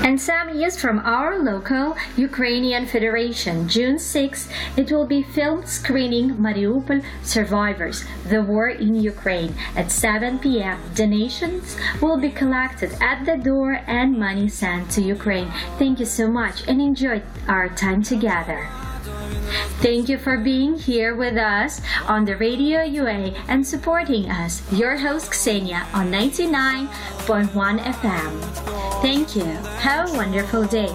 And some is from our local Ukrainian Federation. June 6, it will be film screening Mariupol Survivors, the War in Ukraine at 7 p.m. Donations will be collected at the door and money sent to Ukraine. Thank you so much and enjoy our time together. Thank you for being here with us on the Radio UA and supporting us. Your host Ksenia on 99.1 FM. Thank you. Have a wonderful day.